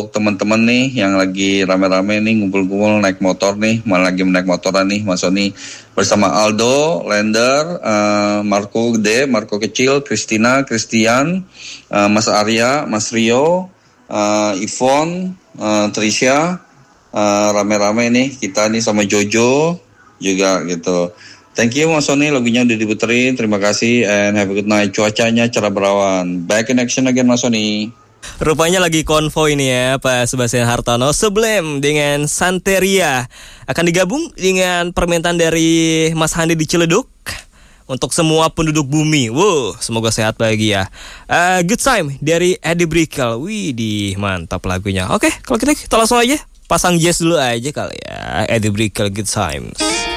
teman-teman nih yang lagi rame-rame nih ngumpul-ngumpul naik motor nih, malah lagi naik motoran nih Mas Sony bersama Aldo, Lender, Marco Gede, Marco Kecil, Christina, Christian, Mas Arya, Mas Rio, Yvonne, Tricia, rame-rame nih kita nih sama Jojo juga gitu. Thank you Mas Sony, lagunya udah diputerin, terima kasih and have a good night. Cuacanya cerah berawan. Back in action again Mas Sony. Rupanya lagi konvoy nih ya Pak Sebastian Hartono. Sublime dengan Santeria akan digabung dengan permintaan dari Mas Handi di Ciledug untuk semua penduduk bumi. Wow, semoga sehat bahagia. Good Time dari Eddie Brickell. Wih, mantap lagunya. Oke, kalau kita langsung aja pasang jazz dulu aja kali ya. Eddie Brickell, Good Times.